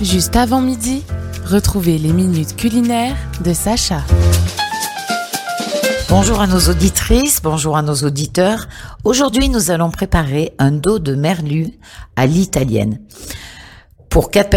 Juste avant midi, retrouvez les minutes culinaires de Sacha. Bonjour à nos auditrices, bonjour à nos auditeurs. Aujourd'hui, nous allons préparer un dos de merlu à l'italienne. Pour 4